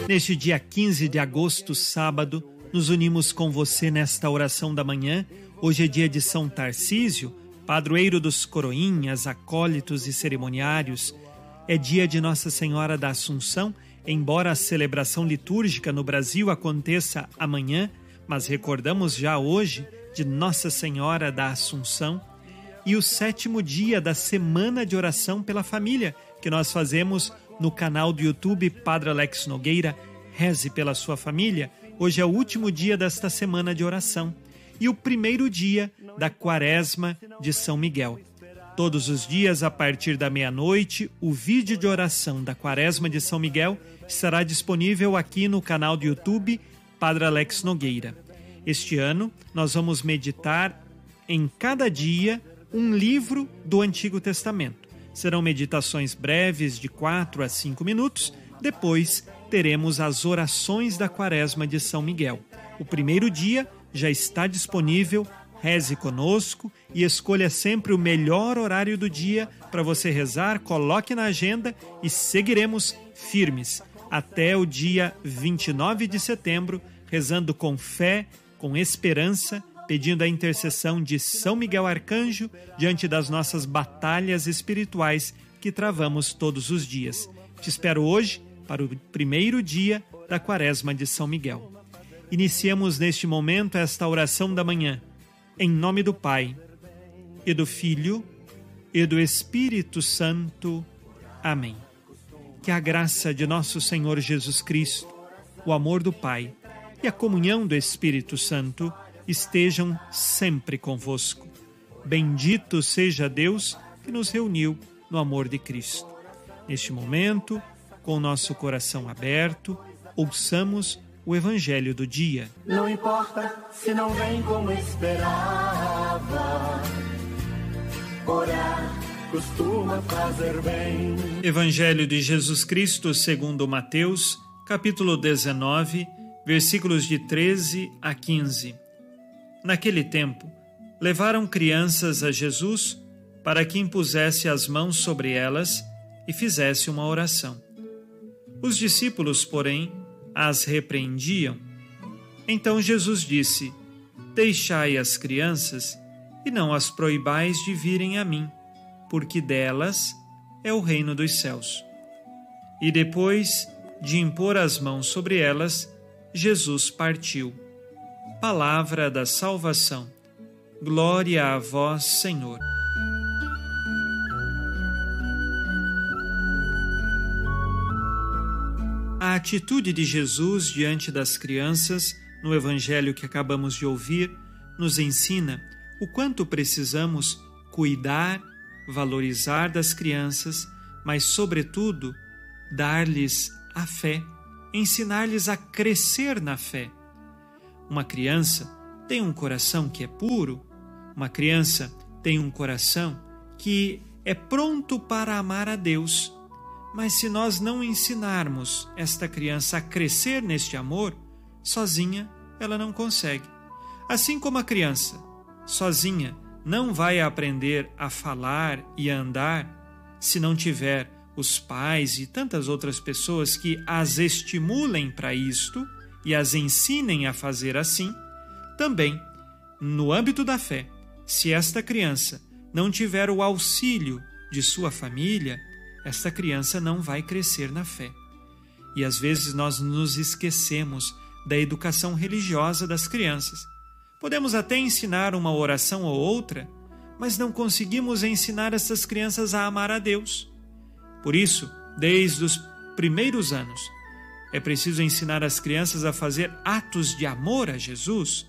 Neste dia 15 de agosto, sábado, nos unimos com você nesta oração da manhã. Hoje é dia de São Tarcísio, padroeiro dos coroinhas, acólitos e cerimoniários. É dia de Nossa Senhora da Assunção, embora a celebração litúrgica no Brasil aconteça amanhã, mas recordamos já hoje de Nossa Senhora da Assunção. E o 7º dia da Semana de Oração pela Família, que nós fazemos no canal do YouTube Padre Alex Nogueira. Reze pela sua família. Hoje é o último dia desta Semana de Oração e o primeiro dia da Quaresma de São Miguel. Todos os dias, a partir da meia-noite, o vídeo de oração da Quaresma de São Miguel estará disponível aqui no canal do YouTube Padre Alex Nogueira. Este ano, nós vamos meditar em cada dia um livro do Antigo Testamento. Serão meditações breves de 4 a 5 minutos. Depois, teremos as orações da Quaresma de São Miguel. O primeiro dia já está disponível. Reze conosco e escolha sempre o melhor horário do dia para você rezar. Coloque na agenda e seguiremos firmes até o dia 29 de setembro, rezando com fé, com esperança, pedindo a intercessão de São Miguel Arcanjo diante das nossas batalhas espirituais que travamos todos os dias. Te espero hoje para o primeiro dia da Quaresma de São Miguel. Iniciemos neste momento esta oração da manhã. Em nome do Pai, e do Filho, e do Espírito Santo. Amém. Que a graça de nosso Senhor Jesus Cristo, o amor do Pai e a comunhão do Espírito Santo estejam sempre convosco. Bendito seja Deus que nos reuniu no amor de Cristo. Neste momento, com o nosso coração aberto, ouçamos o Evangelho do dia. Não importa se não vem como esperava, orar costuma fazer bem. Evangelho de Jesus Cristo segundo Mateus, capítulo 19, versículos de 13 a 15. Naquele tempo, levaram crianças a Jesus para que impusesse as mãos sobre elas e fizesse uma oração. Os discípulos, porém, as repreendiam. Então Jesus disse: Deixai as crianças e não as proibais de virem a mim, porque delas é o reino dos céus. E depois de impor as mãos sobre elas, Jesus partiu. Palavra da salvação. Glória a vós, Senhor. A atitude de Jesus diante das crianças, no Evangelho que acabamos de ouvir, nos ensina o quanto precisamos cuidar, valorizar das crianças, mas, sobretudo, dar-lhes a fé, ensinar-lhes a crescer na fé. Uma criança tem um coração que é puro, uma criança tem um coração que é pronto para amar a Deus. Mas se nós não ensinarmos esta criança a crescer neste amor, sozinha ela não consegue. Assim como a criança, sozinha, não vai aprender a falar e a andar se não tiver os pais e tantas outras pessoas que as estimulem para isto e as ensinem a fazer assim. Também, no âmbito da fé, se esta criança não tiver o auxílio de sua família, esta criança não vai crescer na fé. E às vezes nós nos esquecemos da educação religiosa das crianças. Podemos até ensinar uma oração ou outra, mas não conseguimos ensinar essas crianças a amar a Deus. Por isso, desde os primeiros anos, é preciso ensinar as crianças a fazer atos de amor a Jesus,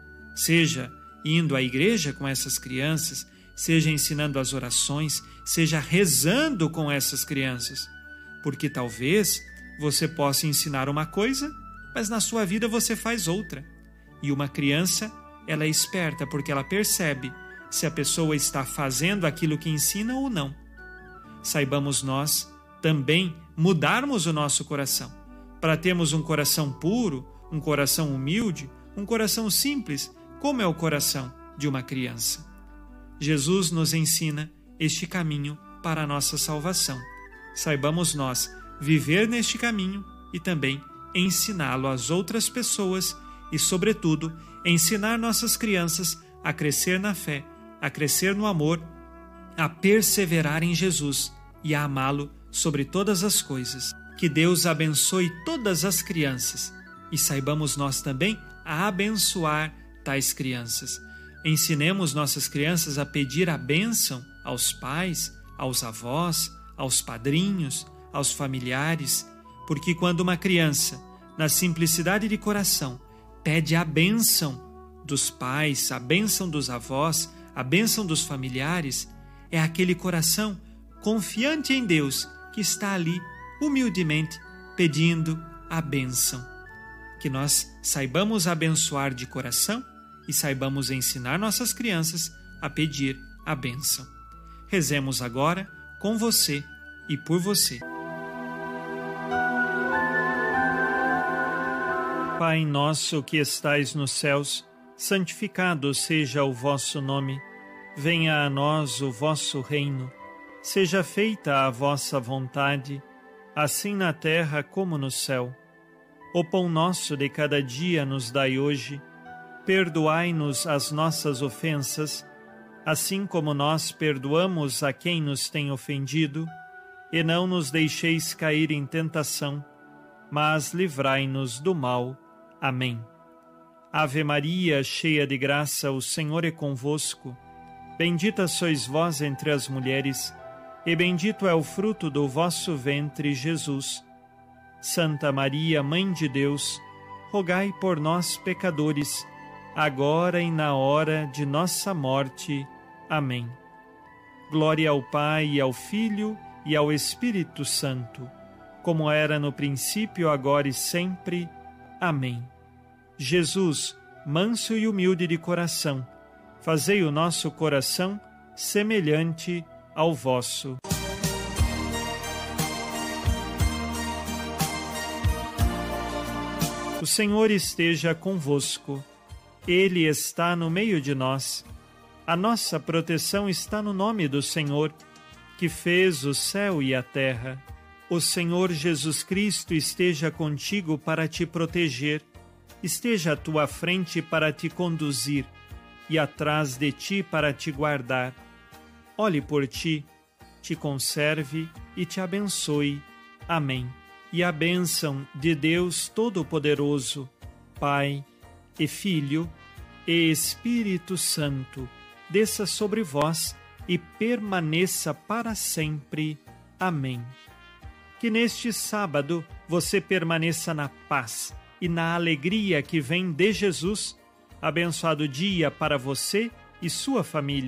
seja indo à igreja com essas crianças, seja ensinando as orações, seja rezando com essas crianças. Porque talvez você possa ensinar uma coisa, mas na sua vida você faz outra. E uma criança, ela é esperta porque ela percebe se a pessoa está fazendo aquilo que ensina ou não. Saibamos nós também mudarmos o nosso coração, para termos um coração puro, um coração humilde, um coração simples, como é o coração de uma criança. Jesus nos ensina este caminho para a nossa salvação. Saibamos nós viver neste caminho e também ensiná-lo às outras pessoas e, sobretudo, ensinar nossas crianças a crescer na fé, a crescer no amor, a perseverar em Jesus e a amá-lo sobre todas as coisas. Que Deus abençoe todas as crianças e saibamos nós também a abençoar tais crianças. Ensinemos nossas crianças a pedir a bênção aos pais, aos avós, aos padrinhos, aos familiares, porque quando uma criança, na simplicidade de coração, pede a bênção dos pais, a bênção dos avós, a bênção dos familiares, é aquele coração confiante em Deus que está ali humildemente pedindo a bênção. Que nós saibamos abençoar de coração e saibamos ensinar nossas crianças a pedir a bênção. Rezemos agora com você e por você. Pai nosso que estais nos céus, santificado seja o vosso nome. Venha a nós o vosso reino. Seja feita a vossa vontade, assim na terra como no céu. O pão nosso de cada dia nos dai hoje. Perdoai-nos as nossas ofensas, assim como nós perdoamos a quem nos tem ofendido. E não nos deixeis cair em tentação, mas livrai-nos do mal. Amém. Ave Maria, cheia de graça, o Senhor é convosco. Bendita sois vós entre as mulheres, e bendito é o fruto do vosso ventre, Jesus. Santa Maria, Mãe de Deus, rogai por nós, pecadores, agora e na hora de nossa morte. Amém. Glória ao Pai, e ao Filho, e ao Espírito Santo, como era no princípio, agora e sempre. Amém. Jesus, manso e humilde de coração, fazei o nosso coração semelhante ao vosso. O Senhor esteja convosco. Ele está no meio de nós. A nossa proteção está no nome do Senhor, que fez o céu e a terra. O Senhor Jesus Cristo esteja contigo para te proteger, esteja à tua frente para te conduzir e atrás de ti para te guardar. Olhe por ti, te conserve e te abençoe. Amém. E a bênção de Deus Todo-Poderoso, Pai e Filho e Espírito Santo, desça sobre vós e permaneça para sempre. Amém. Que neste sábado você permaneça na paz e na alegria que vem de Jesus. Abençoado dia para você e sua família.